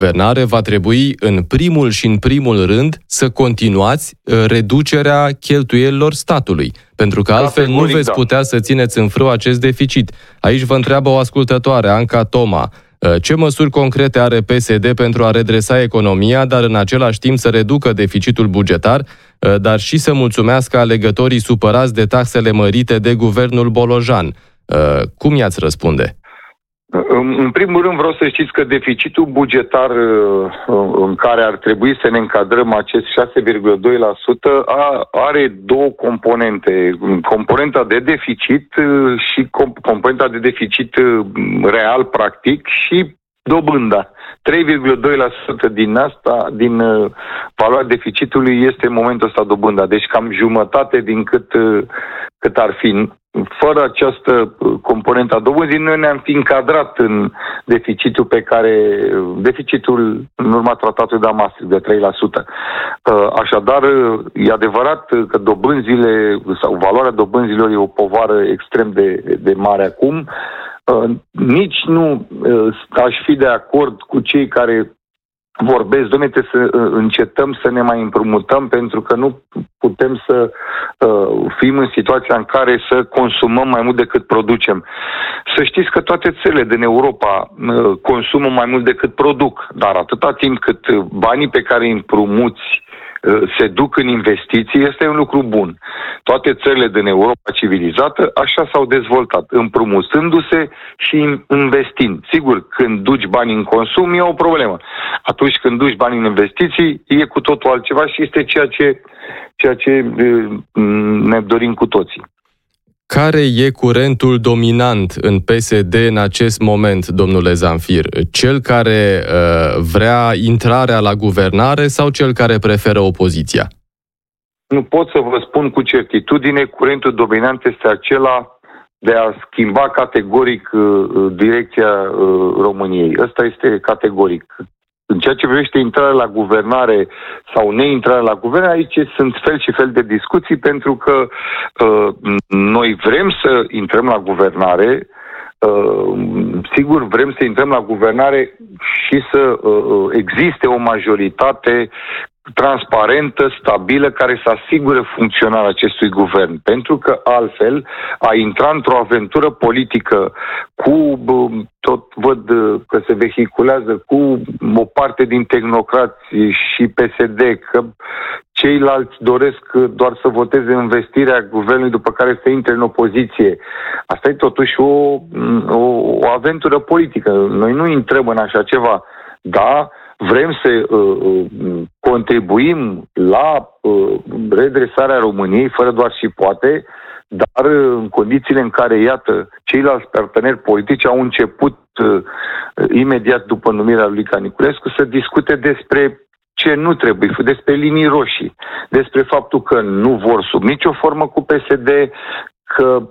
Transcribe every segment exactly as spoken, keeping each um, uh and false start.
guvernare va trebui în primul și în primul rând să continuați reducerea cheltuielilor statului, pentru că altfel nu veți putea să țineți în frâu acest deficit. Aici vă întreabă o ascultătoare, Anca Toma. Ce măsuri concrete are P S D pentru a redresa economia, dar în același timp să reducă deficitul bugetar, dar și să mulțumească alegătorii supărați de taxele mărite de guvernul Bolojan? Cum i-ați răspunde? În primul rând vreau să știți că deficitul bugetar în care ar trebui să ne încadrăm, acest șase virgulă doi la sută, are două componente. Componenta de deficit și componenta de deficit real, practic, și dobânda. trei virgulă doi la sută din asta, din valoarea deficitului, este în momentul ăsta dobânda. Deci cam jumătate din cât, cât ar fi. Fără această componentă a dobânzii, noi ne-am fi încadrat în deficitul pe care, deficitul în urma tratatului de la Maastricht de trei la sută. Așadar, e adevărat că dobânzile sau valoarea dobânzilor e o povară extrem de, de mare acum. Nici nu aș fi de acord cu cei care vorbesc, dom'le, trebuie să încetăm să ne mai împrumutăm, pentru că nu putem să uh, fim în situația în care să consumăm mai mult decât producem. Să știți că toate țările din Europa uh, consumă mai mult decât produc, dar atâta timp cât banii pe care îi împrumuți se duc în investiții, este un lucru bun. Toate țările din Europa civilizată așa s-au dezvoltat, împrumutându-se și investind. Sigur, când duci bani în consum e o problemă. Atunci când duci bani în investiții e cu totul altceva și este ceea ce, ceea ce ne dorim cu toții. Care e curentul dominant în P S D în acest moment, domnule Zamfir? Cel care uh, vrea intrarea la guvernare sau cel care preferă opoziția? Nu pot să vă spun cu certitudine. Curentul dominant este acela de a schimba categoric uh, direcția uh, României. Ăsta este categoric. În ceea ce privește intrarea la guvernare sau neintrarea la guvernare, aici sunt fel și fel de discuții, pentru că uh, noi vrem să intrăm la guvernare, uh, sigur vrem să intrăm la guvernare și să uh, existe o majoritate transparentă, stabilă, care să asigure funcționarea acestui guvern. Pentru că altfel a intra într-o aventură politică cu, tot văd că se vehiculează, cu o parte din tehnocrați și P S D, că ceilalți doresc doar să voteze investirea guvernului, după care să intre în opoziție. Asta e totuși o, o, o aventură politică. Noi nu intrăm în așa ceva. Da, vrem să uh, contribuim la uh, redresarea României, fără doar și poate, dar uh, în condițiile în care, iată, ceilalți parteneri politici au început uh, imediat după numirea lui Luca Niculescu să discute despre ce nu trebuie, despre linii roșii, despre faptul că nu vor sub nicio formă cu P S D, că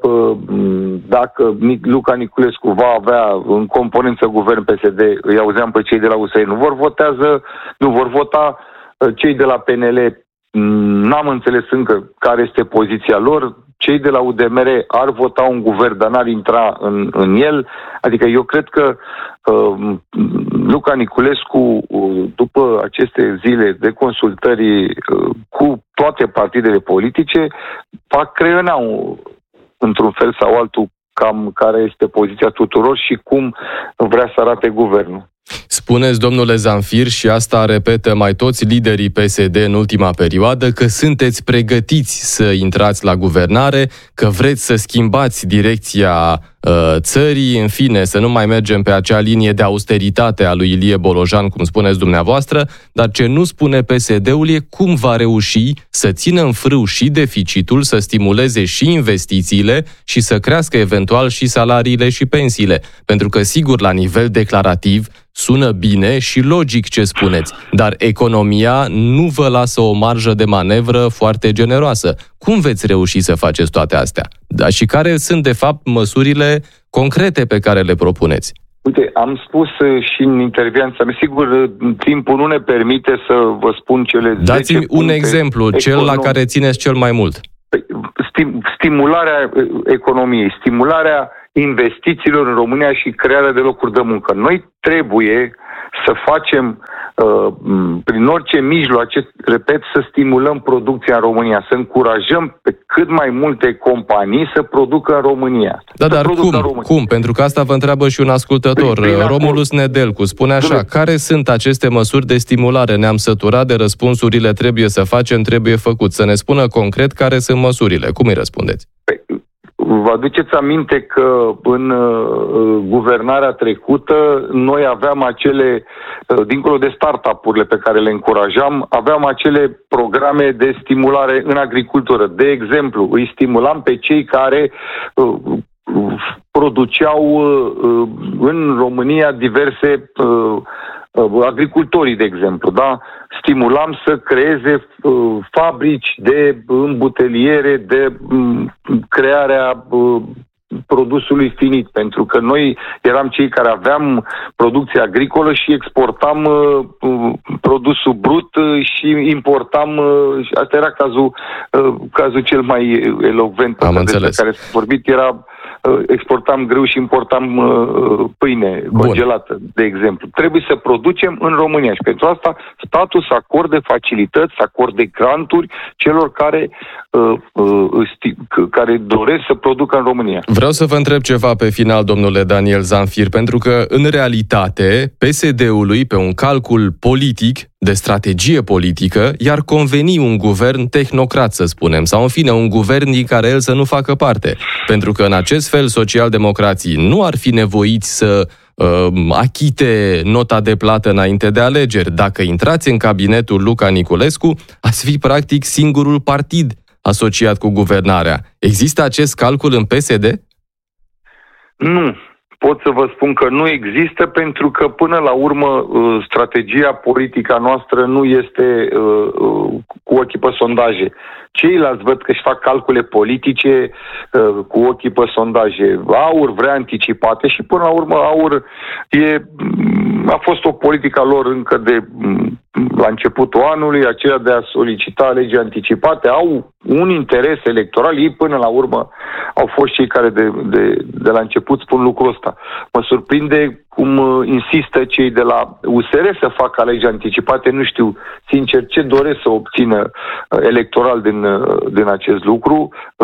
dacă Luca Niculescu va avea în componență guvern P S D, îi auzeam pe cei de la U S R, nu vor votează, nu vor vota, cei de la P N L n-am înțeles încă care este poziția lor, cei de la U D M R ar vota un guvern, dar n-ar intra în, în el. Adică eu cred că uh, Luca Niculescu, uh, după aceste zile de consultări uh, cu toate partidele politice, va creiona un într-un fel sau altul, cam care este poziția tuturor și cum vrea să arate guvernul. Spuneți, domnule Zamfir, și asta repetă mai toți liderii P S D în ultima perioadă, că sunteți pregătiți să intrați la guvernare, că vreți să schimbați direcția uh, țării, în fine, să nu mai mergem pe acea linie de austeritate a lui Ilie Bolojan, cum spuneți dumneavoastră, dar ce nu spune P S D-ul e cum va reuși să țină în frâu și deficitul, să stimuleze și investițiile și să crească eventual și salariile și pensiile. Pentru că, sigur, la nivel declarativ, sună bine și logic ce spuneți, dar economia nu vă lasă o marjă de manevră foarte generoasă. Cum veți reuși să faceți toate astea? Da, și care sunt, de fapt, măsurile concrete pe care le propuneți? Uite, am spus și în intervenția mea, sigur, timpul nu ne permite să vă spun cele zece puncte. Dați-mi un exemplu, cel econom... la care țineți cel mai mult. Stim, stimularea economiei, stimularea investițiilor în România și crearea de locuri de muncă. Noi trebuie să facem prin orice mijloace, repet, să stimulăm producția în România, să încurajăm pe cât mai multe companii să producă în România. Da, dar cum? Cum? Pentru că asta vă întreabă și un ascultător. Prin, prin Romulus Nedelcu spune așa, Dure. care sunt aceste măsuri de stimulare? Ne-am săturat de răspunsurile trebuie să facem, trebuie făcut. Să ne spună concret care sunt măsurile. Cum îi răspundeți? Păi, vă aduceți aminte că în uh, guvernarea trecută noi aveam acele, uh, dincolo de startup-urile pe care le încurajam, aveam acele programe de stimulare în agricultură. De exemplu, îi stimulam pe cei care uh, produceau uh, în România diverse uh, agricultorii, de exemplu, da? Stimulam să creeze uh, fabrici de îmbuteliere, de um, crearea uh, produsului finit, pentru că noi eram cei care aveam producție agricolă și exportam uh, produsul brut uh, și importam, uh, asta era cazul, uh, cazul cel mai elocvent Am despre care s-a vorbit, era exportam grâu și importam uh, pâine Bun. congelată, de exemplu. Trebuie să producem în România și pentru asta statul să acorde facilități, să acorde granturi celor care, uh, uh, sti- care doresc să producă în România. Vreau să vă întreb ceva pe final, domnule Daniel Zamfir, pentru că, în realitate, P S D-ului, pe un calcul politic, de strategie politică, i-ar conveni un guvern tehnocrat, să spunem, sau în fine un guvern din care el să nu facă parte. Pentru că în acest fel socialdemocrații nu ar fi nevoiți să uh, achite nota de plată înainte de alegeri. Dacă intrați în cabinetul Luca Niculescu, ați fi practic singurul partid asociat cu guvernarea. Există acest calcul în P S D? Nu. Pot să vă spun că nu există, pentru că până la urmă strategia politică noastră nu este cu ochii pe sondaje. Ceilalți văd că își fac calcule politice cu ochii pe sondaje. Aur vrea anticipate și până la urmă Aur e, a fost o politică lor încă de la începutul anului, aceea de a solicita alegeri anticipate. Au un interes electoral, ei până la urmă au fost cei care de, de, de la început spun lucrul ăsta. Mă surprinde cum insistă cei de la U S R să facă alegeri anticipate. Nu știu, sincer, ce doresc să obțină electoral din, din acest lucru.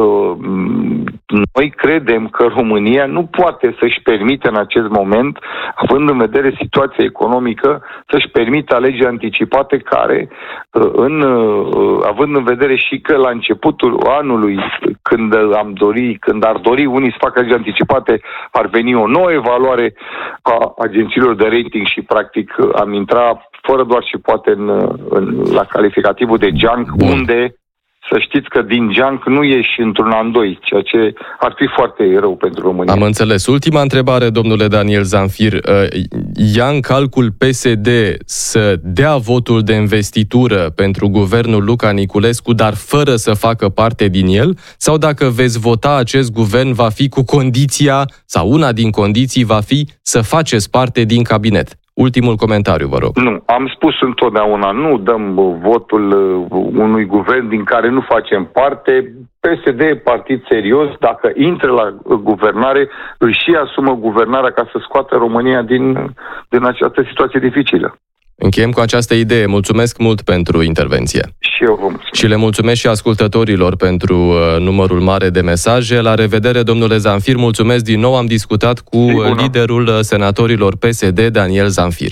Noi credem că România nu poate să-și permite în acest moment, având în vedere situația economică, să-și permite alegeri anticipate care, în, având în vedere și că la începutul anului, când am dori, când ar dori unii să facă alegeri anticipate, ar veni o nouă evaluare a agențiilor de rating și practic am intrat fără doar și poate în, în, la calificativul de junk, Bun. unde să știți că din junk nu ieși într-un an, doi, ceea ce ar fi foarte rău pentru România. Am înțeles. Ultima întrebare, domnule Daniel Zamfir. Ia în calcul P S D să dea votul de investitură pentru guvernul Luca Niculescu, dar fără să facă parte din el? Sau dacă veți vota acest guvern, va fi cu condiția, sau una din condiții va fi să faceți parte din cabinet? Ultimul comentariu, vă rog. Nu, am spus întotdeauna, nu dăm votul unui guvern din care nu facem parte. P S D e partid serios, dacă intră la guvernare, își și asumă guvernarea ca să scoată România din, din această situație dificilă. Încheiem cu această idee. Mulțumesc mult pentru intervenție. Și eu vă mulțumesc. Și le mulțumesc și ascultătorilor pentru uh, numărul mare de mesaje. La revedere, domnule Zamfir. Mulțumesc din nou. Am discutat cu liderul senatorilor P S D, Daniel Zamfir.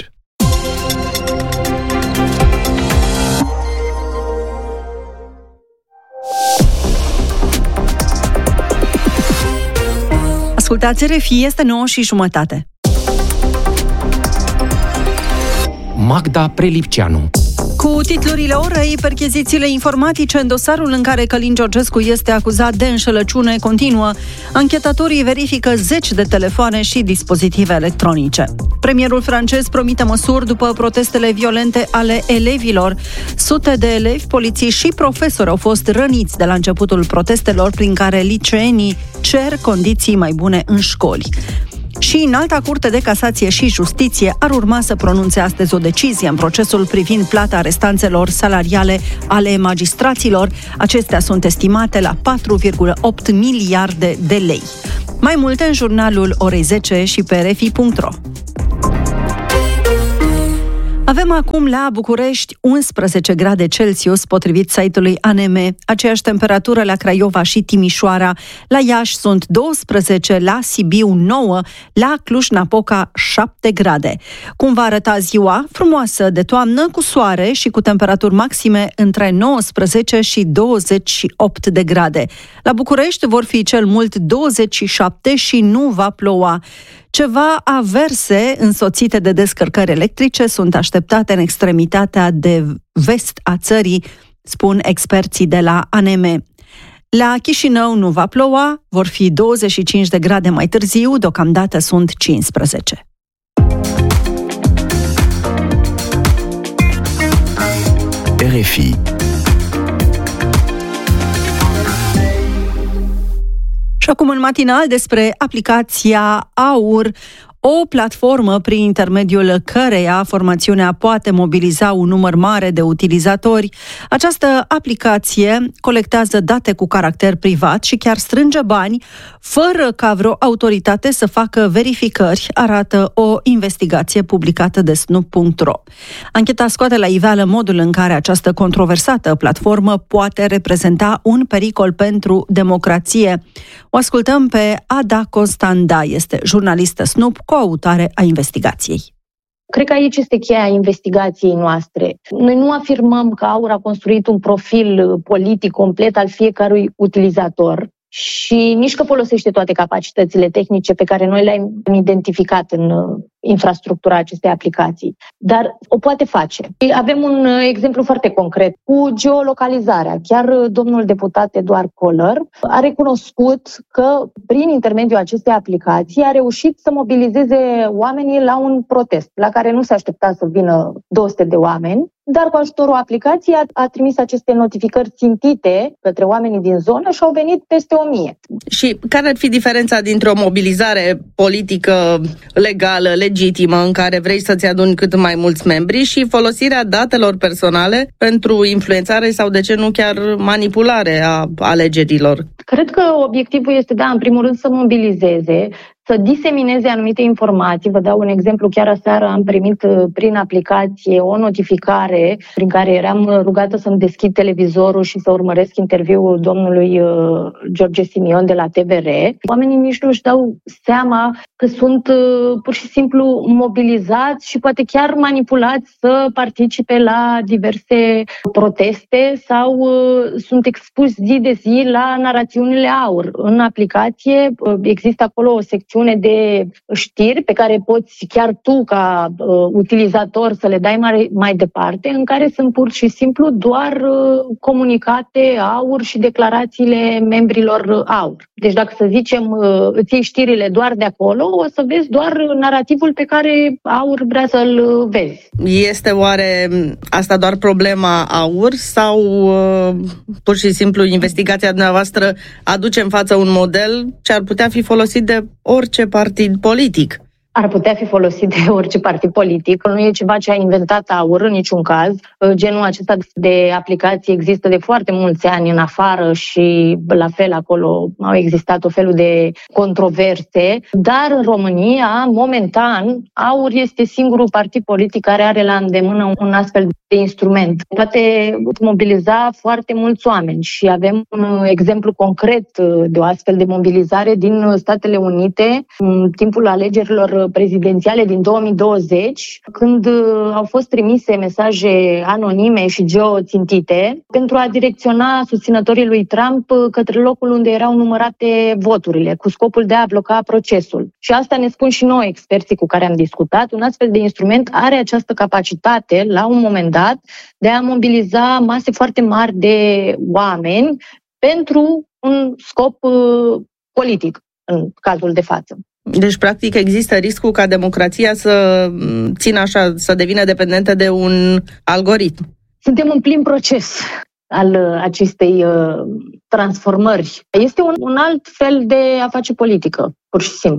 Ascultați R F I, este nouă și jumătate. Magda Prelipceanu. Cu titlurile orei, perchezițiile informatice în dosarul în care Călin Georgescu este acuzat de înșelăciune continuă. Anchetatorii verifică zeci de telefoane și dispozitive electronice. Premierul francez promite măsuri după protestele violente ale elevilor. Sute de elevi, polițiști și profesori au fost răniți de la începutul protestelor, prin care liceenii cer condiții mai bune în școli. Și Înalta Curte de Casație și Justiție ar urma să pronunțe astăzi o decizie în procesul privind plata restanțelor salariale ale magistraților. Acestea sunt estimate la patru virgulă opt miliarde de lei. Mai multe în jurnalul orei zece și pe r f i punct r o. Avem acum la București unsprezece grade Celsius, potrivit site-ului A N M, aceeași temperatură la Craiova și Timișoara, la Iași sunt doisprezece, la Sibiu nouă, la Cluj-Napoca șapte grade. Cum va arăta ziua? Frumoasă de toamnă, cu soare și cu temperaturi maxime între nouăsprezece și douăzeci și opt de grade. La București vor fi cel mult douăzeci și șapte și nu va ploua. Ceva averse însoțite de descărcări electrice sunt așteptate în extremitatea de vest a țării, spun experții de la A N M. La Chișinău nu va ploua, vor fi douăzeci și cinci de grade mai târziu, deocamdată sunt cincisprezece. R F I. Și acum în matinal despre aplicația AUR, o platformă prin intermediul căreia formațiunea poate mobiliza un număr mare de utilizatori. Această aplicație colectează date cu caracter privat și chiar strânge bani, fără ca vreo autoritate să facă verificări, arată o investigație publicată de snoop punct ro. Ancheta scoate la iveală modul în care această controversată platformă poate reprezenta un pericol pentru democrație. O ascultăm pe Ada Constanda, este jurnalistă Snoop, coautare a investigației. Cred că aici este cheia investigației noastre. Noi nu afirmăm că AUR a construit un profil politic complet al fiecărui utilizator și nici că folosește toate capacitățile tehnice pe care noi le-am identificat în infrastructura acestei aplicații. Dar o poate face. Avem un exemplu foarte concret cu geolocalizarea. Chiar domnul deputat Eduard Koller a recunoscut că prin intermediul acestei aplicații a reușit să mobilizeze oamenii la un protest, la care nu se aștepta să vină două sute de oameni, dar cu ajutorul aplicației a, a trimis aceste notificări țintite către oamenii din zonă și au venit peste o mie. Și care ar fi diferența dintre o mobilizare politică legală, legitimă, în care vrei să-ți aduni cât mai mulți membri, și folosirea datelor personale pentru influențare sau, de ce nu, chiar manipulare a alegerilor? Cred că obiectivul este, da, în primul rând să mobilizeze, să disemineze anumite informații. Vă dau un exemplu, chiar aseară am primit prin aplicație o notificare prin care eram rugată să-mi deschid televizorul și să urmăresc interviul domnului George Simion de la T V R. Oamenii nici nu își dau seama că sunt pur și simplu mobilizați și poate chiar manipulați să participe la diverse proteste sau sunt expuși zi de zi la narațiunile AUR. În aplicație există acolo o secțiune de știri pe care poți chiar tu ca uh, utilizator să le dai mai, mai departe, în care sunt pur și simplu doar uh, comunicate AUR și declarațiile membrilor AUR. Deci dacă, să zicem, uh, îți iei știrile doar de acolo, o să vezi doar narativul pe care AUR vrea să-l vezi. Este oare asta doar problema AUR sau uh, pur și simplu investigația dumneavoastră aduce în față un model ce ar putea fi folosit de orice partid politic? Ar putea fi folosit de orice partid politic. Nu e ceva ce a inventat AUR în niciun caz. Genul acesta de aplicații există de foarte mulți ani în afară și la fel acolo au existat o felul de controverse. Dar în România, momentan, AUR este singurul partid politic care are la îndemână un astfel de instrument. Poate mobiliza foarte mulți oameni și avem un exemplu concret de o astfel de mobilizare din Statele Unite în timpul alegerilor prezidențiale din două mii douăzeci, când au fost trimise mesaje anonime și geoțintite pentru a direcționa susținătorii lui Trump către locul unde erau numărate voturile, cu scopul de a bloca procesul. Și asta ne spun și noi, experții cu care am discutat. Un astfel de instrument are această capacitate, la un moment dat, de a mobiliza mase foarte mari de oameni pentru un scop uh, politic, în cazul de față. Deci, practic, există riscul ca democrația să țină așa, să devină dependentă de un algoritm. Suntem în plin proces al acestei uh, transformări. Este un, un alt fel de a face politică, pur și simplu.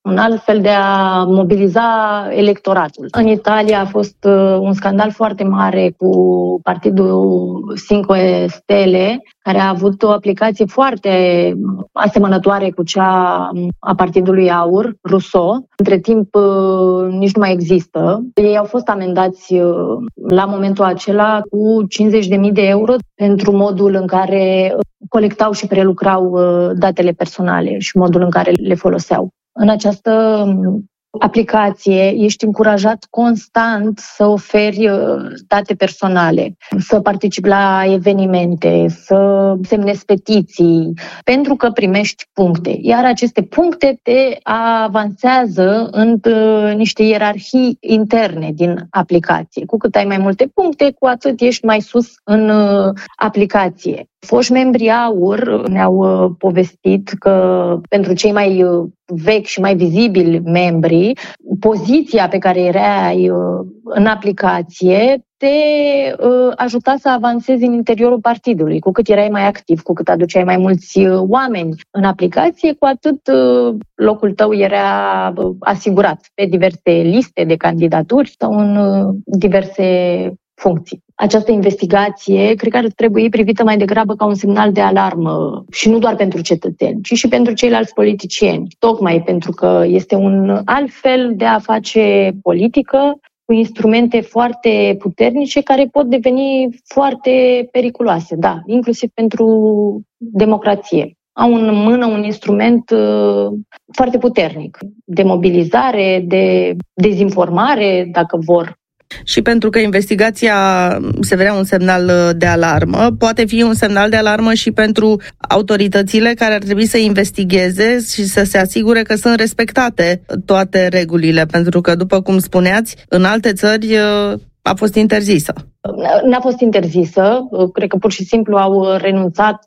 un alt fel de a mobiliza electoratul. În Italia a fost un scandal foarte mare cu partidul Cinque Stelle, care a avut o aplicație foarte asemănătoare cu cea a partidului Aur, Rousseau. Între timp nici nu mai există. Ei au fost amendați la momentul acela cu cincizeci de mii de euro pentru modul în care colectau și prelucrau datele personale și modul în care le foloseau. În această aplicație ești încurajat constant să oferi date personale, să participi la evenimente, să semnezi petiții, pentru că primești puncte. Iar aceste puncte te avansează în niște ierarhii interne din aplicație. Cu cât ai mai multe puncte, cu atât ești mai sus în aplicație. Foști membri Aur ne-au povestit că pentru cei mai vechi și mai vizibili membri, poziția pe care erai în aplicație te ajuta să avansezi în interiorul partidului. Cu cât erai mai activ, cu cât aduceai mai mulți oameni în aplicație, cu atât locul tău era asigurat pe diverse liste de candidaturi sau în diverse funcții. Această investigație cred că ar trebui privită mai degrabă ca un semnal de alarmă și nu doar pentru cetățeni, ci și pentru ceilalți politicieni, tocmai pentru că este un alt fel de a face politică cu instrumente foarte puternice care pot deveni foarte periculoase, da, inclusiv pentru democrație. Au în mână un instrument uh, foarte puternic de mobilizare, de dezinformare, dacă vor. Și pentru că investigația se vrea un semnal de alarmă, poate fi un semnal de alarmă și pentru autoritățile care ar trebui să investigheze și să se asigure că sunt respectate toate regulile, pentru că, după cum spuneați, în alte țări a fost interzisă. N-a fost interzisă, cred că pur și simplu au renunțat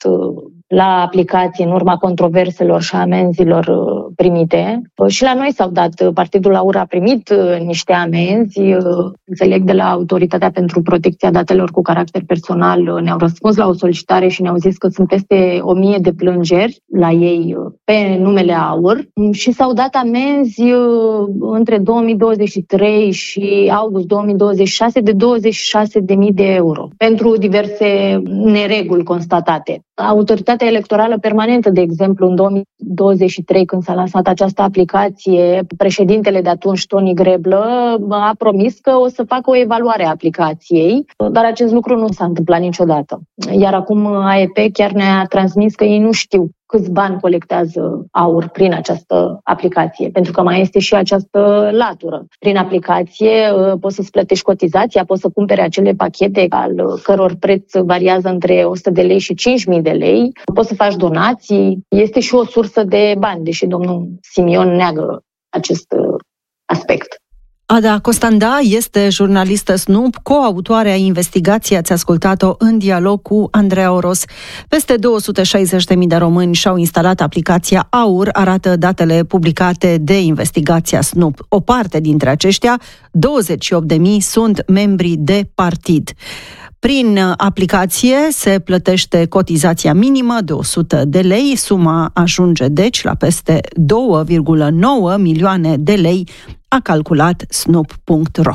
la aplicație în urma controverselor și amenzilor primite. Și la noi s-au dat, Partidul Aur a primit niște amenzi, înțeleg de la Autoritatea pentru Protecția Datelor cu Caracter Personal, ne-au răspuns la o solicitare și ne-au zis că sunt peste o mie de plângeri la ei pe numele Aur și s-au dat amenzi între două mii douăzeci și trei și august două mii douăzeci și șase de douăzeci și șase de mii de euro pentru diverse nereguli constatate. Autoritatea Electorală Permanentă, de exemplu, în două mii douăzeci și trei, când s-a lansat această aplicație, președintele de atunci, Toni Greblă, a promis că o să facă o evaluare a aplicației, dar acest lucru nu s-a întâmplat niciodată. Iar acum A E P chiar ne-a transmis că ei nu știu câți bani colectează Aur prin această aplicație, pentru că mai este și această latură. Prin aplicație poți să-ți plătești cotizația, poți să cumpere acele pachete al căror preț variază între o sută de lei și cinci mii de lei, poți să faci donații, este și o sursă de bani, deși domnul Simion neagă acest aspect. Ada Costanda este jurnalistă Snoop, coautoare a investigației, ați ascultat-o în dialog cu Andreea Oros. Peste două sute șaizeci de mii de români și-au instalat aplicația Aur, arată datele publicate de investigația Snoop. O parte dintre aceștia, douăzeci și opt de mii, sunt membri de partid. Prin aplicație se plătește cotizația minimă de o sută de lei, suma ajunge deci la peste doi virgulă nouă milioane de lei, a calculat snoop punct ro.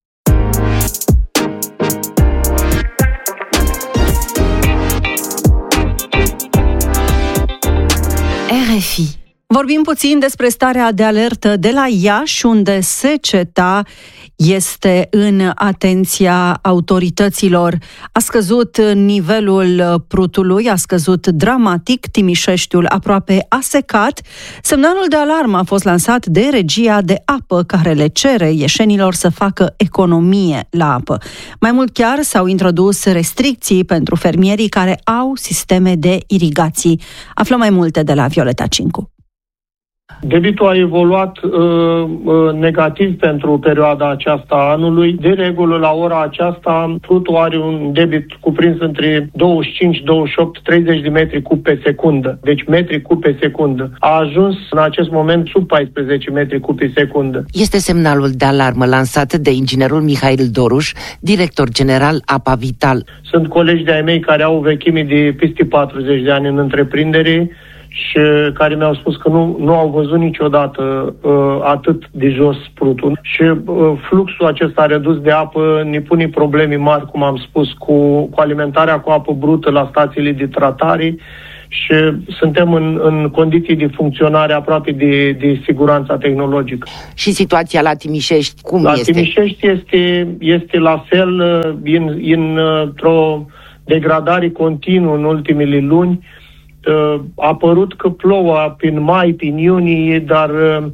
R F I. Vorbim puțin despre starea de alertă de la Iași, unde seceta este în atenția autorităților. A scăzut nivelul Prutului, a scăzut dramatic, Timișeștiul aproape a secat. Semnalul de alarmă a fost lansat de Regia de Apă, care le cere ieșenilor să facă economie la apă. Mai mult chiar s-au introdus restricții pentru fermierii care au sisteme de irigații. Aflăm mai multe de la Violeta Cincu. Debitul a evoluat uh, uh, negativ pentru perioada aceasta a anului. De regulă, la ora aceasta, Prutul are un debit cuprins între douăzeci și cinci, douăzeci și opt, treizeci de metri cub pe secundă. Deci metri cub pe secundă. A ajuns în acest moment sub paisprezece metri cub pe secundă. Este semnalul de alarmă lansat de inginerul Mihail Doruș, director general Apa Vital. Sunt colegi de-ai mei care au vechime de peste patruzeci de ani în întreprindere și care mi-au spus că nu, nu au văzut niciodată uh, atât de jos Prutul. Și uh, fluxul acesta redus de apă ne pune probleme mari, cum am spus, cu, cu alimentarea cu apă brută la stațiile de tratare și suntem în, în condiții de funcționare aproape de, de siguranța tehnologică. Și situația la Timișești, cum la este? La Timișești este, este la fel, în, în, într-o degradare continuă în ultimele luni. A apărut că plouă prin mai, prin iunie, dar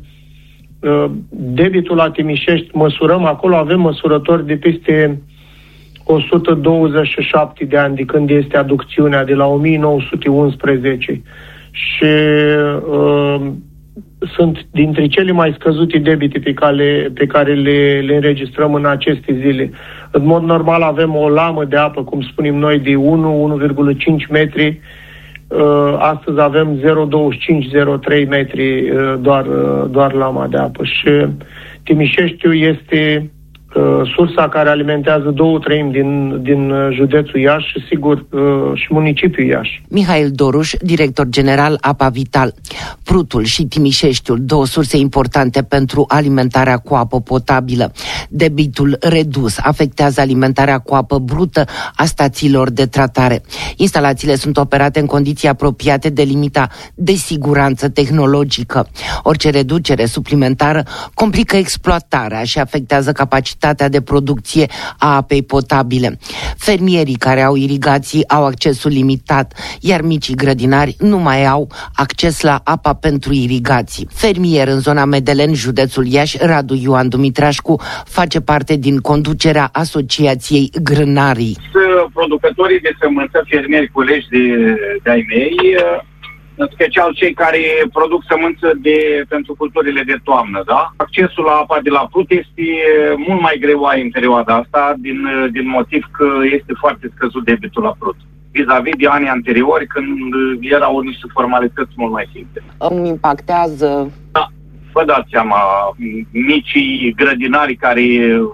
debitul la Timișești, măsurăm acolo, avem măsurători de peste o sută douăzeci și șapte de ani de când este aducțiunea, de la o mie nouă sute unsprezece. Și uh, sunt dintre cele mai scăzute debite pe care, pe care le, le înregistrăm în aceste zile. În mod normal avem o lamă de apă, cum spunem noi, de unu - unu virgulă cinci metri. Uh, astăzi avem zero virgulă douăzeci și cinci - zero virgulă trei metri uh, doar, uh, doar lama de apă. Și Timișeștiul este uh, sursa care alimentează două treimi din, din județul Iași și, sigur, uh, și municipiul Iași. Mihail Doruș, director general Apa Vital. Prutul și Timișeștiul, două surse importante pentru alimentarea cu apă potabilă. Debitul redus afectează alimentarea cu apă brută a stațiilor de tratare. Instalațiile sunt operate în condiții apropiate de limita de siguranță tehnologică. Orice reducere suplimentară complică exploatarea și afectează capacitatea de producție a apei potabile. Fermierii care au irigații au accesul limitat, iar micii grădinari nu mai au acces la apa pentru irigații. Fermier în zona Medelen, județul Iași, Radu Ioan Dumitrașcu, face parte din conducerea Asociației Grânarii. Producătorii de sămânță, fermieri, colegi de, de ai mei, în special cei care produc sămânță de, pentru culturile de toamnă, da? Accesul la apa de la Prut este mult mai greu în perioada asta, din, din motiv că este foarte scăzut debitul la Prut, vis-a-vis de anii anteriori, când erau niște formalități mult mai simple. Îmi impactează... Da, vă dați seama, micii grădinari care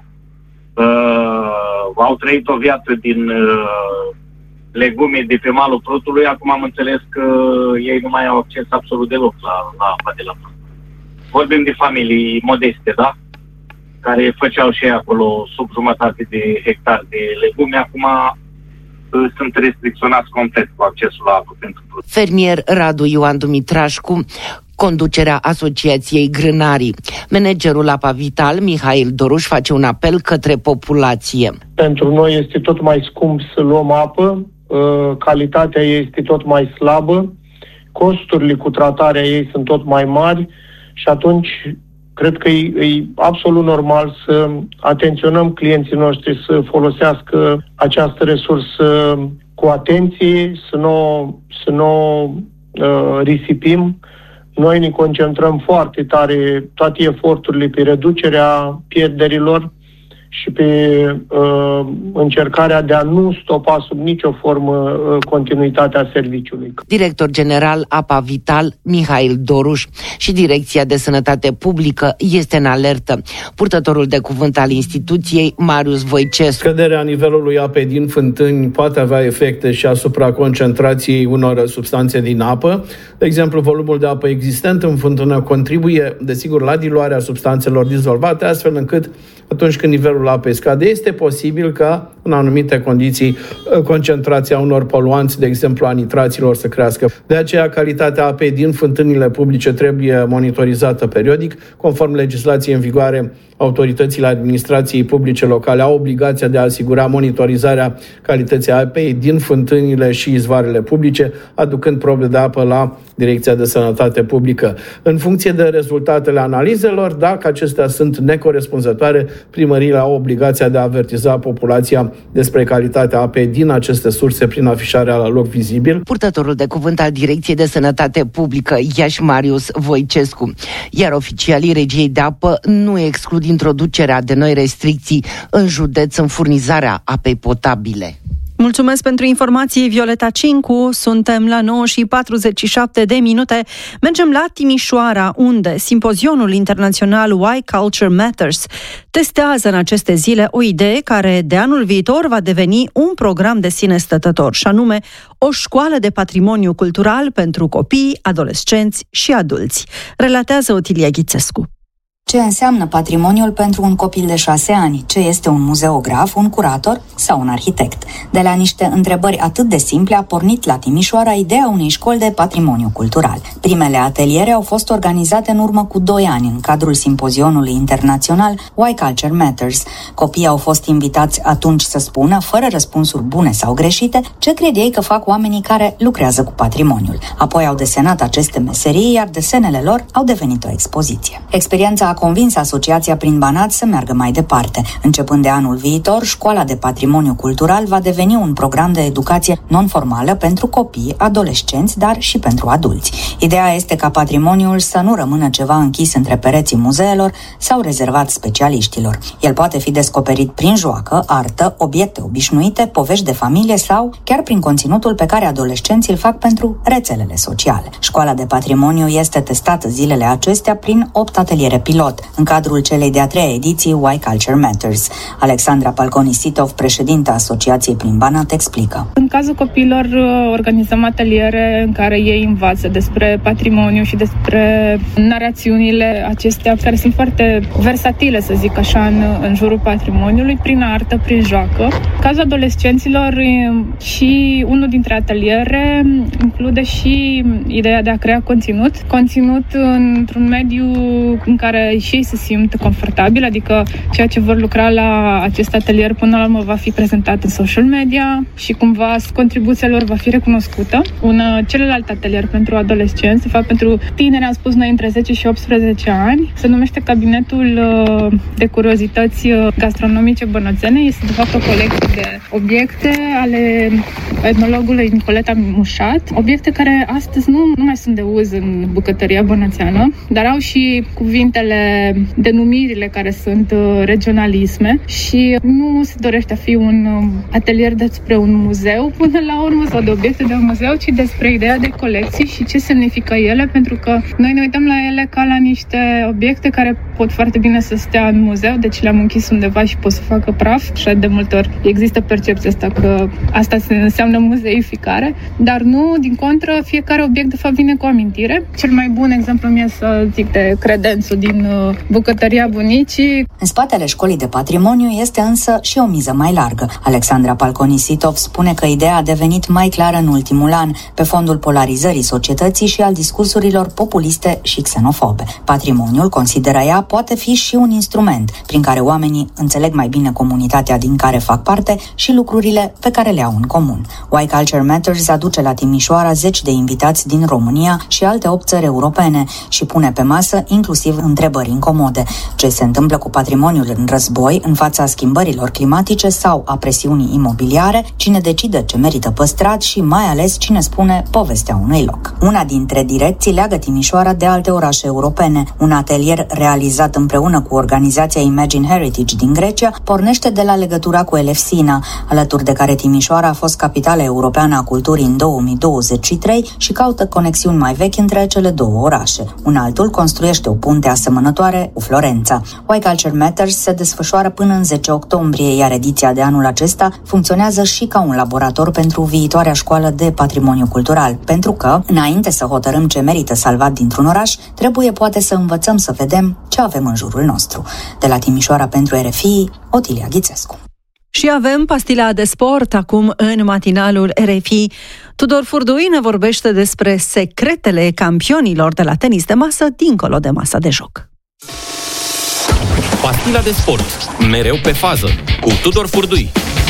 uh, au trăit o viață din uh, legume de pe malul Prutului, acum am înțeles că ei nu mai au acces absolut deloc la, la apa de la Prut. Vorbim de familii modeste, da? Care făceau și ei acolo sub jumătate de hectare de legume, acum sunt restricționați complet cu accesul la apă pentru Prut. Fermier Radu Ioan Dumitrașcu, conducerea Asociației Grânarii. Managerul Apa Vital, Mihail Doruș, face un apel către populație. Pentru noi este tot mai scump să luăm apă, calitatea ei este tot mai slabă, costurile cu tratarea ei sunt tot mai mari și atunci cred că e, e absolut normal să atenționăm clienții noștri să folosească această resursă cu atenție, să nu, să nu uh, risipim. Noi ne concentrăm foarte tare toate eforturile pe reducerea pierderilor și pe uh, încercarea de a nu stopa sub nicio formă uh, continuitatea serviciului. Director general Apa Vital, Mihail Doruș, și Direcția de Sănătate Publică este în alertă. Purtătorul de cuvânt al instituției, Marius Voicescu. Scăderea nivelului apei din fântâni poate avea efecte și asupra concentrației unor substanțe din apă. De exemplu, volumul de apă existent în fântână contribuie, desigur, la diluarea substanțelor dizolvate, astfel încât atunci când nivelul apei scade, este posibil ca, în anumite condiții, concentrația unor poluanți, de exemplu a nitraților, să crească. De aceea, calitatea apei din fântânile publice trebuie monitorizată periodic. Conform legislației în vigoare, autoritățile administrației publice locale au obligația de a asigura monitorizarea calității apei din fântânile și izvoarele publice, aducând probe de apă la Direcția de Sănătate Publică. În funcție de rezultatele analizelor, dacă acestea sunt necorespunzătoare, primăriile au obligația de a avertiza populația despre calitatea apei din aceste surse prin afișarea la loc vizibil. Purtătorul de cuvânt al Direcției de Sănătate Publică, Iași, Marius Voicescu. Iar oficialii Regiei de Apă nu exclud introducerea de noi restricții în județ în furnizarea apei potabile. Mulțumesc pentru informații, Violeta Cincu. Suntem la nouă și patruzeci și șapte de minute. Mergem la Timișoara, unde simpozionul internațional Why Culture Matters testează în aceste zile o idee care de anul viitor va deveni un program de sine stătător, și anume o școală de patrimoniu cultural pentru copii, adolescenți și adulți. Relatează Otilia Ghițescu. Ce înseamnă patrimoniul pentru un copil de șase ani? Ce este un muzeograf, un curator sau un arhitect? De la niște întrebări atât de simple a pornit la Timișoara ideea unei școli de patrimoniu cultural. Primele ateliere au fost organizate în urmă cu doi ani în cadrul simpozionului internațional Why Culture Matters. Copiii au fost invitați atunci să spună, fără răspunsuri bune sau greșite, ce cred ei că fac oamenii care lucrează cu patrimoniul. Apoi au desenat aceste meserii, iar desenele lor au devenit o expoziție. Experiența a convins Asociația Prin Banat să meargă mai departe. Începând de anul viitor, școala de patrimoniu cultural va deveni un program de educație non-formală pentru copii, adolescenți, dar și pentru adulți. Ideea este ca patrimoniul să nu rămână ceva închis între pereții muzeelor sau rezervat specialiștilor. El poate fi descoperit prin joacă, artă, obiecte obișnuite, povești de familie sau chiar prin conținutul pe care adolescenții îl fac pentru rețelele sociale. Școala de patrimoniu este testată zilele acestea prin opt ateliere pilot în cadrul celei de-a treia ediții Why Culture Matters. Alexandra Palconi-Sitov, președinta Asociației Prin Banat, explică. În cazul copiilor organizăm ateliere în care ei învață despre patrimoniu și despre narațiunile acestea care sunt foarte versatile, să zic așa, în, în jurul patrimoniului, prin artă, prin joacă. În cazul adolescenților și unul dintre ateliere include și ideea de a crea conținut. Conținut într-un mediu în care și ei se simt confortabil, adică ceea ce vor lucra la acest atelier până la urmă va fi prezentat în social media și cumva contribuția lor va fi recunoscută. Un celălalt atelier pentru adolescenți, de fapt pentru tineri, am spus noi, între zece și optsprezece ani, se numește Cabinetul de Curiozități Gastronomice Bănățene. Este de fapt o colecție de obiecte ale etnologului Nicoleta Mușat, obiecte care astăzi nu, nu mai sunt de uz în bucătăria bănățeană, dar au și cuvintele, denumirile care sunt regionalisme și nu se dorește a fi un atelier despre un muzeu până la urmă sau de obiecte de un muzeu, ci despre ideea de colecții și ce semnifică ele, pentru că noi ne uităm la ele ca la niște obiecte care pot foarte bine să stea în muzeu, deci le-am închis undeva și pot să facă praf. Și de multe ori există percepția asta că asta înseamnă muzeificare, dar nu, din contră, fiecare obiect de fapt vine cu o amintire. Cel mai bun exemplu mi-e să zic de credențul din bucătăria bunicii. În spatele școlii de patrimoniu este însă și o miză mai largă. Alexandra Palconi-Sitov spune că ideea a devenit mai clară în ultimul an, pe fondul polarizării societății și al discursurilor populiste și xenofobe. Patrimoniul, consideră ea, poate fi și un instrument prin care oamenii înțeleg mai bine comunitatea din care fac parte și lucrurile pe care le au în comun. Why Culture Matters aduce la Timișoara zeci de invitați din România și alte opt țări europene și pune pe masă inclusiv întrebări incomode. Ce se întâmplă cu patrimoniul în război, în fața schimbărilor climatice sau a presiunii imobiliare, cine decide ce merită păstrat și mai ales cine spune povestea unui loc. Una dintre direcții leagă Timișoara de alte orașe europene. Un atelier realizat împreună cu organizația Imagine Heritage din Grecia pornește de la legătura cu Elefsina, alături de care Timișoara a fost capitala europeană a culturii în două mii douăzeci și trei și caută conexiuni mai vechi între cele două orașe. Un altul construiește o punte asemănătoare cu Florența. Why Culture Matters se desfășoară până în zece octombrie, iar ediția de anul acesta funcționează și ca un laborator pentru viitoarea școală de patrimoniu cultural, pentru că, înainte să hotărâm ce merită salvat dintr-un oraș, trebuie poate să învățăm să vedem ce avem în jurul nostru. De la Timișoara pentru R F I, Otilia Ghițescu. Și avem pastila de sport acum în matinalul R F I. Tudor Furdui ne vorbește despre secretele campionilor de la tenis de masă dincolo de masa de joc. Pastila de sport, mereu pe fază, cu Tudor Furdui.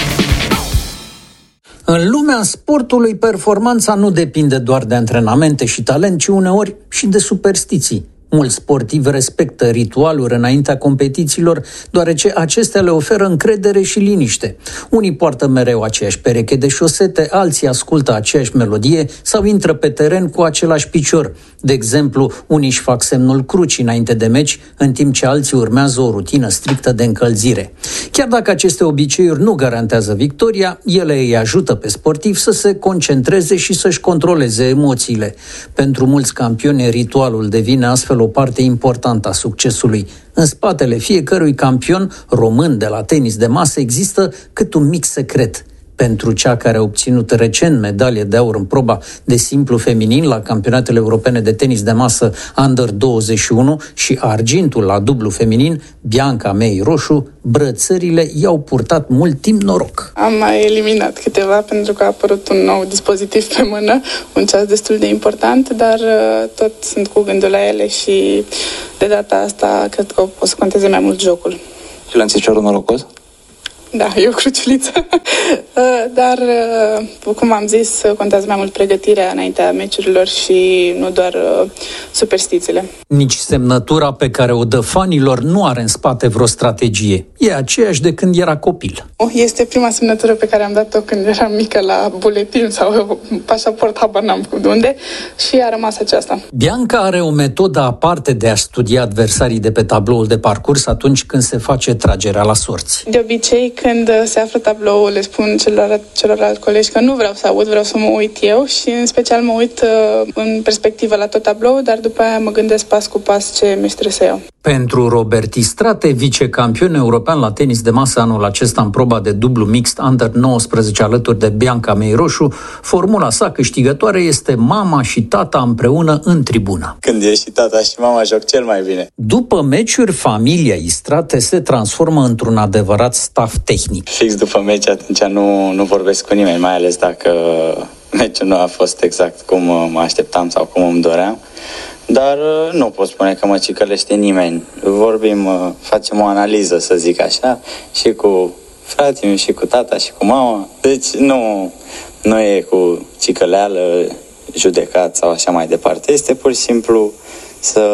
În lumea sportului, performanța nu depinde doar de antrenamente și talent, ci uneori și de superstiții. Mulți sportivi respectă ritualuri înaintea competițiilor, deoarece acestea le oferă încredere și liniște. Unii poartă mereu aceeași pereche de șosete, alții ascultă aceeași melodie sau intră pe teren cu același picior. De exemplu, unii își fac semnul crucii înainte de meci, în timp ce alții urmează o rutină strictă de încălzire. Chiar dacă aceste obiceiuri nu garantează victoria, ele îi ajută pe sportivi să se concentreze și să-și controleze emoțiile. Pentru mulți campioni, ritualul devine astfel o parte importantă a succesului. În spatele fiecărui campion român de la tenis de masă există cât un mic secret. Pentru cea care a obținut recent medalie de aur în proba de simplu feminin la campionatele europene de tenis de masă Under douăzeci și unu și argintul la dublu feminin, Bianca Mei-Roșu, brățările i-au purtat mult timp noroc. Am mai eliminat câteva pentru că a apărut un nou dispozitiv pe mână, un ceas destul de important, dar tot sunt cu gândul la ele și de data asta cred că o să conteze mai mult jocul. Și lănțișorul norocos? Da, e o cruciuliță. Dar, cum am zis, contează mai mult pregătirea înaintea meciurilor și nu doar superstițiile. Nici semnătura pe care o dă fanilor nu are în spate vreo strategie. E aceeași de când era copil. Este prima semnătură pe care am dat-o când eram mică la buletin sau pașaport, habar n-am de unde, și a rămas aceasta. Bianca are o metodă aparte de a studia adversarii de pe tabloul de parcurs atunci când se face tragerea la sorți. De obicei, când se află tabloul, le spun celor, celorlalți colegi că nu vreau să aud, vreau să mă uit eu și în special mă uit uh, în perspectivă la tot tabloul, dar după aia mă gândesc pas cu pas ce mi-și trebuie să iau. Pentru Robert Istrate, vicecampion european la tenis de masă anul acesta în proba de dublu mixt Under nouăsprezece alături de Bianca Mei-Roșu, formula sa câștigătoare este mama și tata împreună în tribună. Când e și tata și mama joc cel mai bine. După meciuri, familia Istrate se transformă într-un adevărat staff tehnic. Fix după meci atunci nu, nu vorbesc cu nimeni, mai ales dacă meciul nu a fost exact cum mă așteptam sau cum îmi doream. Dar nu pot spune că mă cicălește nimeni. Vorbim, facem o analiză, să zic așa, și cu frații mei, și cu tata, și cu mama. Deci nu, nu e cu cicăleală, judecat sau așa mai departe. Este pur și simplu să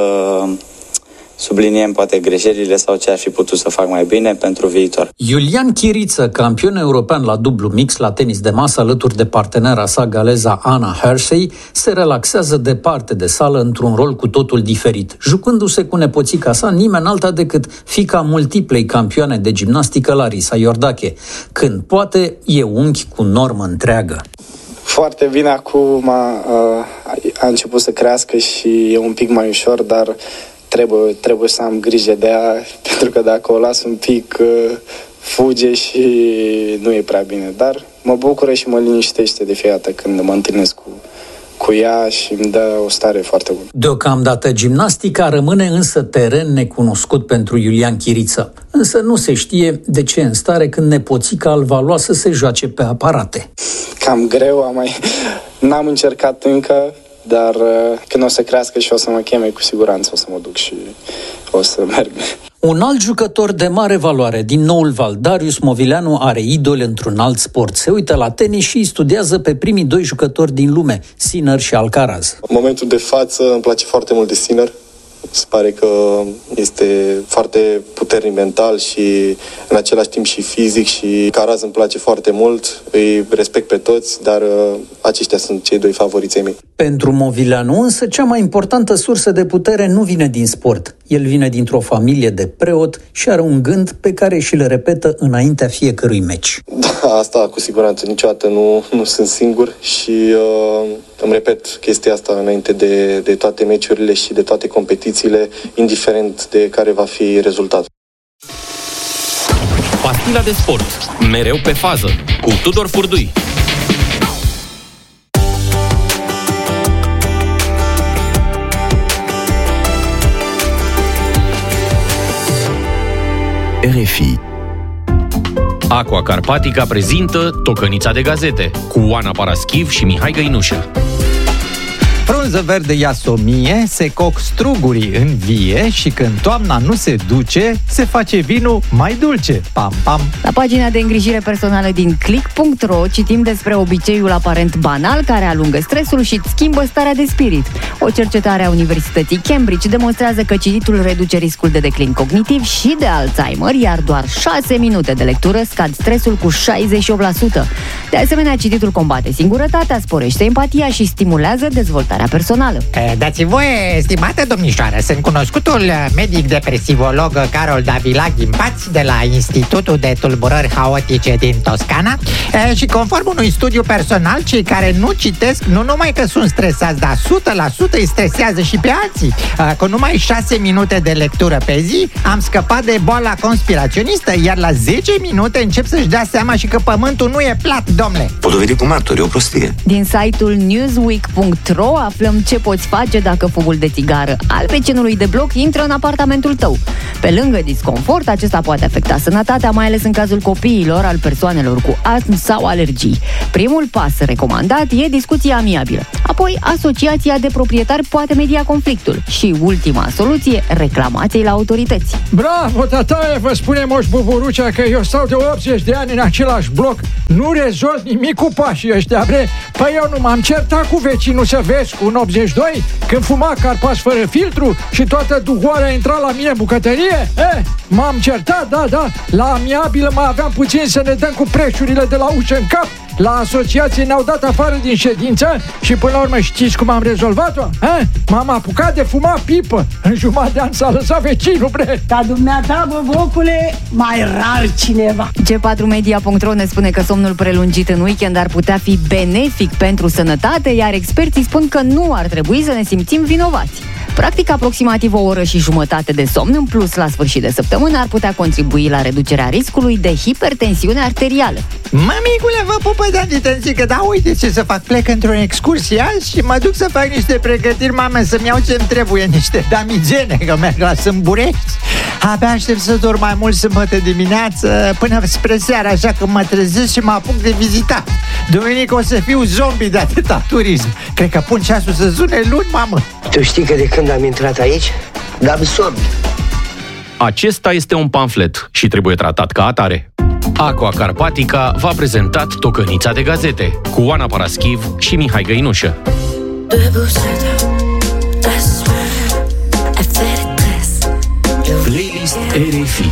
subliniem poate greșelile sau ce ar fi putut să fac mai bine pentru viitor. Iulian Chiriță, campion european la dublu mix la tenis de masă alături de partenera sa galeza Anna Hershey, se relaxează departe de sală într-un rol cu totul diferit, jucându-se cu nepoțica sa, nimeni alta decât fiica multiplei campioane de gimnastică Larisa Iordache. Când poate, e unchi cu normă întreagă. Foarte bine, acum a, a început să crească și e un pic mai ușor, dar Trebuie, trebuie să am grijă de ea, pentru că dacă o las un pic, fuge și nu e prea bine. Dar mă bucură și mă liniștește de fiecare dată când mă întâlnesc cu, cu ea și îmi dă o stare foarte bună. Deocamdată gimnastica rămâne însă teren necunoscut pentru Iulian Chiriță. Însă nu se știe de ce în stare când nepoțica îl va lua să se joace pe aparate. Cam greu, am mai... n-am încercat încă. Dar când o să crească și o să mă cheme, cu siguranță o să mă duc și o să merg. Un alt jucător de mare valoare din Noul Val, Darius Movileanu, are idol într-un alt sport. Se uită la tenis și studiază pe primii doi jucători din lume, Sinner și Alcaraz. În momentul de față îmi place foarte mult de Sinner. Se pare că este foarte puternic mental și în același timp și fizic, și Alcaraz îmi place foarte mult, îi respect pe toți, dar aceștia sunt cei doi favoriții mei. Pentru Movileanu însă cea mai importantă sursă de putere nu vine din sport. El vine dintr-o familie de preot și are un gând pe care și-l repetă înaintea fiecărui meci. Da, asta cu siguranță, niciodată nu, nu sunt singur și uh, îmi repet chestia asta înainte de, de toate meciurile și de toate competițiile, indiferent de care va fi rezultatul. Pastila de sport, mereu pe fază, cu Tudor Furdui. R F I. Aqua Carpatica prezintă Tocănița de gazete cu Oana Paraschiv și Mihai Găinușă. Frunze roză verde iasomie, se coc strugurii în vie și când toamna nu se duce, se face vinul mai dulce. Pam, pam! La pagina de îngrijire personală din click punct ro citim despre obiceiul aparent banal care alungă stresul și îți schimbă starea de spirit. O cercetare a Universității Cambridge demonstrează că cititul reduce riscul de declin cognitiv și de Alzheimer, iar doar șase minute de lectură scad stresul cu șaizeci și opt la sută. De asemenea, cititul combate singurătatea, sporește empatia și stimulează dezvoltarea personală. Dați-mi voie, stimată domnișoară, sunt cunoscutul medic depresivolog Carol Davila Ghimpați de la Institutul de Tulburări Haotice din Toscana și conform unui studiu personal, cei care nu citesc nu numai că sunt stresați, dar o sută la sută îi stresează și pe alții. Cu numai șase minute de lectură pe zi am scăpat de boala conspiraționistă, iar la zece minute încep să-și dea seama și că pământul nu e plat, domnule. Pot dovedi cu martori, e o prostie. Din site-ul newsweek punct ro aflăm ce poți face dacă fumul de țigară al vecinului de bloc intră în apartamentul tău. Pe lângă disconfort, acesta poate afecta sănătatea, mai ales în cazul copiilor, al persoanelor cu astm sau alergii. Primul pas recomandat e discuția amiabilă. Apoi, asociația de proprietari poate media conflictul. Și ultima soluție, reclamații la autorități. Bravo, tataie, vă spune Moș Buburucea că eu stau de optzeci de ani în același bloc. Nu rezolv nimic cu pașii ăștia, bre. Păi eu nu m-am certat cu vecinul să vezi cu un optzeci și doi când fuma carpați fără filtru și toată dugoarea intra la mine în bucătărie? Eh, m-am certat, da, da. La amiabilă mai aveam puțin să ne dăm cu preșurile de la ușă în cap. La asociație ne-au dat afară din ședință și până la urmă știți cum am rezolvat-o? Eh? M-am apucat de fumat pipă. În jumătate de an s-a lăsat vecinul, bre. Ca dumneata, bobocule, mai rar cineva. G patru media punct ro ne spune că somnul prelungit în weekend ar putea fi benefic pentru sănătate, iar experții spun că nu ar trebui să ne simțim vinovați. Practic, aproximativ o oră și jumătate de somn în plus la sfârșit de săptămână ar putea contribui la reducerea riscului de hipertensiune arterială. Mămicule, vă pupă de antitensică, dar uite ce să fac, plec într-o excursie azi și mă duc să fac niște pregătiri, mame, să-mi iau ce-mi trebuie, niște damigene, că merg la Sâmburești. Abia aștept să dorm mai mult sâmbătă dimineață până spre seara, așa că mă trezesc și mă apuc de vizitat. Duminică o să fiu zombie de atâta turism. Cred că pun ceasul să sune luni, mamă. Tu știi că de când am intrat aici, de absorb. Acesta este un pamflet și trebuie tratat ca atare. Aqua Carpatica v-a prezentat Tocănița de gazete cu Oana Paraschiv și Mihai Găinușă. Playlist R F I.